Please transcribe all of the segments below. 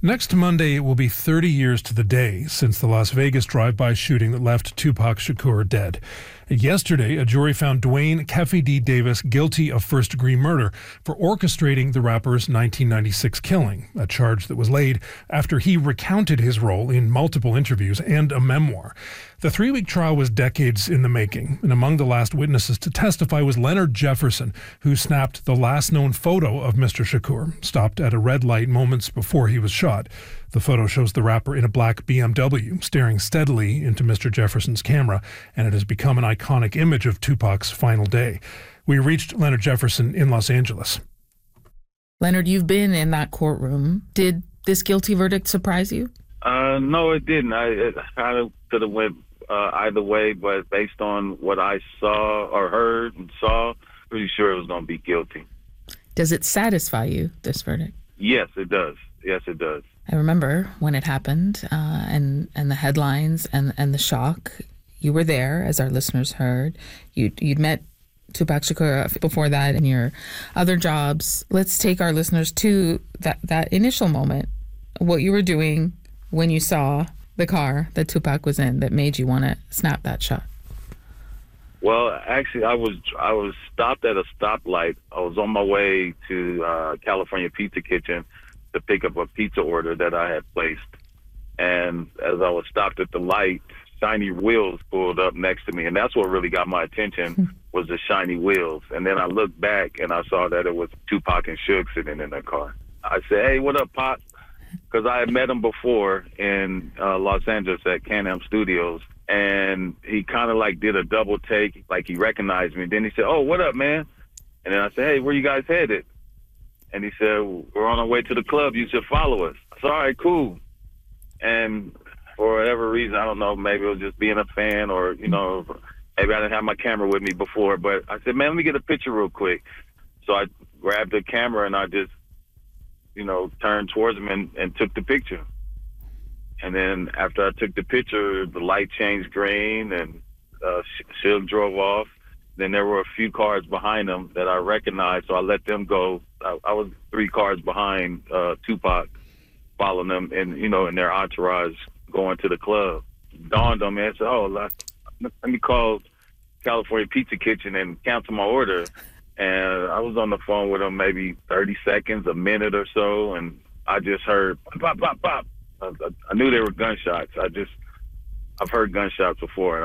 Next Monday, it will be 30 years to the day since the Las Vegas drive-by shooting that left Tupac Shakur dead. Yesterday, a jury found Dwayne Keffe D. Davis guilty of first-degree murder for orchestrating the rapper's 1996 killing, a charge that was laid after he recounted his role in multiple interviews and a memoir. The 3-week trial was decades in the making, and among the last witnesses to testify was Leonard Jefferson, who snapped the last known photo of Mr. Shakur, stopped at a red light moments before he was shot. The photo shows the rapper in a black BMW staring steadily into Mr. Jefferson's camera, and it has become an iconic image of Tupac's final day. We reached Leonard Jefferson in Los Angeles. Leonard, you've been in that courtroom. Did this guilty verdict surprise you? No, it didn't. It kind of could have went either way, but based on what I saw or heard and saw, pretty sure it was going to be guilty. Does it satisfy you, this verdict? Yes, it does. Yes, it does. I remember when it happened and the headlines and the shock. You were there, as our listeners heard. You'd met Tupac Shakur before that in your other jobs. Let's take our listeners to that initial moment, what you were doing when you saw the car that Tupac was in that made you want to snap that shot. Well, actually, I was stopped at a stoplight. I was on my way to California Pizza Kitchen to pick up a pizza order that I had placed. And as I was stopped at the light, shiny wheels pulled up next to me. And that's what really got my attention was the shiny wheels. And then I looked back and I saw that it was Tupac and Suge sitting in the car. I said, "Hey, what up, Pop?" Because I had met him before in Los Angeles at Can-Am Studios. And he kind of like did a double take, like he recognized me. Then he said, "Oh, what up, man?" And then I said, "Hey, where you guys headed?" And he said, "We're on our way to the club. You should follow us." I said, "All right, cool." And for whatever reason, I don't know, maybe it was just being a fan or, maybe I didn't have my camera with me before. But I said, "Man, let me get a picture real quick." So I grabbed the camera and I just, turned towards him and took the picture. And then after I took the picture, the light changed green and Suge drove off. Then there were a few cars behind him that I recognized, so I let them go. I was 3 cars behind Tupac, following them and, in their entourage going to the club. Dawned on me, I said, "Oh, let me call California Pizza Kitchen and cancel my order." And I was on the phone with them maybe 30 seconds, a minute or so, and I just heard pop, pop, pop. I knew they were gunshots. I've heard gunshots before,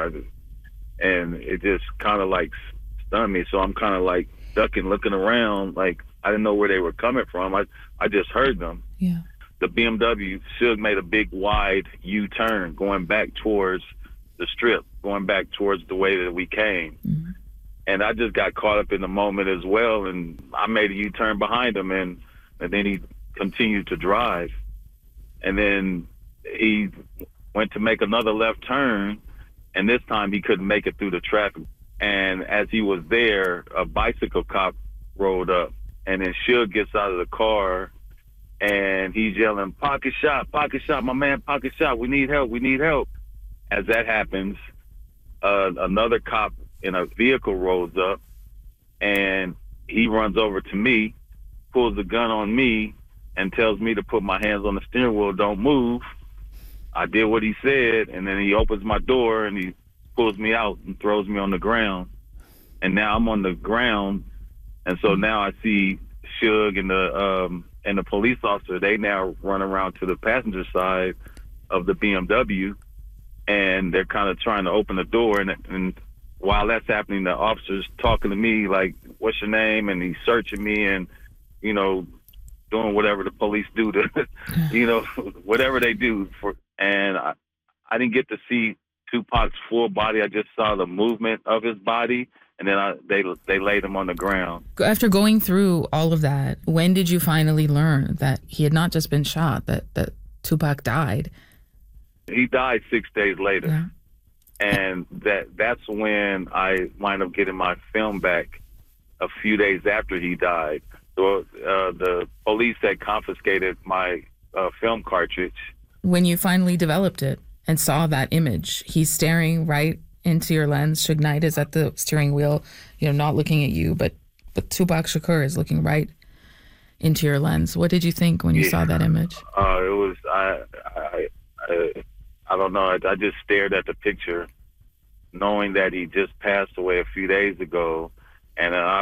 and it just kind of like stunned me. So I'm kind of like ducking, looking around, like I didn't know where they were coming from. I just heard them. Yeah. The BMW, Suge made a big wide U-turn going back towards the strip, going back towards the way that we came. Mm-hmm. And I just got caught up in the moment as well, and I made a U-turn behind him, and then he continued to drive. And then he went to make another left turn, and this time he couldn't make it through the traffic. And as he was there, a bicycle cop rolled up, and then Suge gets out of the car, and he's yelling, pocket shot, my man, pocket shot, we need help, we need help." As that happens, another cop in a vehicle rolls up, and he runs over to me, pulls the gun on me, and tells me to put my hands on the steering wheel, don't move. I did what he said, and then he opens my door, and he pulls me out and throws me on the ground. And now I'm on the ground, and so now I see Suge and the police officer. They now run around to the passenger side of the BMW, and they're kind of trying to open the door. And while that's happening, the officer's talking to me like, "What's your name?" And he's searching me and, doing whatever the police do to, whatever they do. And I didn't get to see Tupac's full body. I just saw the movement of his body, and then they laid him on the ground. After going through all of that, when did you finally learn that he had not just been shot, that Tupac died? He died 6 days later. Yeah. And that's when I wind up getting my film back a few days after he died. So the police had confiscated my film cartridge. When you finally developed it and saw that image, he's staring right into your lens. Suge Knight is at the steering wheel, not looking at you, but Tupac Shakur is looking right into your lens. What did you think when you saw that image? It was I don't know. I just stared at the picture, knowing that he just passed away a few days ago, and